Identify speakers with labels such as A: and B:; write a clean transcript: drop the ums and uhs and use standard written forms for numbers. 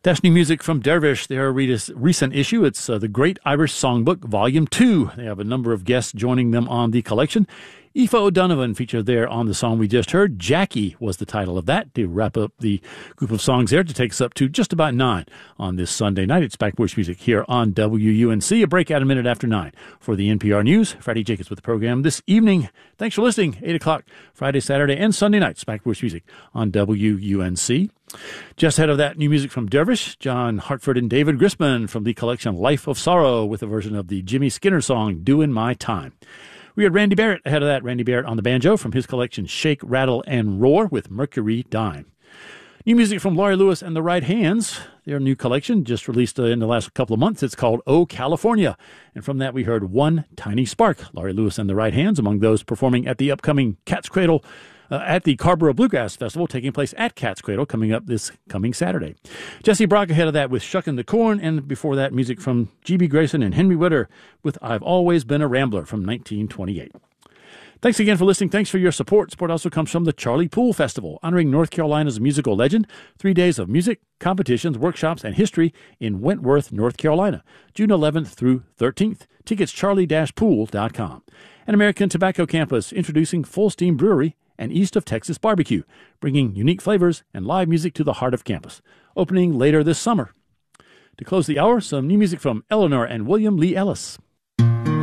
A: That's new music from Dervish, their recent issue. It's the Great Irish Songbook, Volume 2. They have a number of guests joining them on the collection. Aoife O'Donovan featured there on the song we just heard. Jackie was the title of that to wrap up the group of songs there to take us up to just about 9 on this Sunday night. It's Back Porch Music here on WUNC. A break at a minute after 9 for the NPR News. Freddie Jacobs with the program this evening. Thanks for listening. 8 o'clock Friday, Saturday, and Sunday nights. Back Porch Music on WUNC. Just ahead of that, new music from Dervish, John Hartford and David Grisman from the collection Life of Sorrow with a version of the Jimmy Skinner song, Doin' My Time. We had Randy Barrett ahead of that, Randy Barrett on the banjo from his collection Shake, Rattle, and Roar with Mercury Dime. New music from Laurie Lewis and the Right Hands, their new collection just released in the last couple of months. It's called Oh California. And from that we heard One Tiny Spark, Laurie Lewis and the Right Hands, among those performing at the upcoming Cat's Cradle at the Carborough Bluegrass Festival, taking place at Cat's Cradle, coming up this coming Saturday. Jesse Brock ahead of that with Shuckin' the Corn, and before that, music from G.B. Grayson and Henry Witter with I've Always Been a Rambler from 1928. Thanks again for listening. Thanks for your support. Support also comes from the Charlie Poole Festival, honoring North Carolina's musical legend. 3 days of music, competitions, workshops, and history in Wentworth, North Carolina, June 11th through 13th. Tickets charlie-poole.com. And American Tobacco Campus, introducing Full Steam Brewery and East of Texas Barbecue, bringing unique flavors and live music to the heart of campus, opening later this summer. To close the hour, some new music from Eleanor and William Lee Ellis.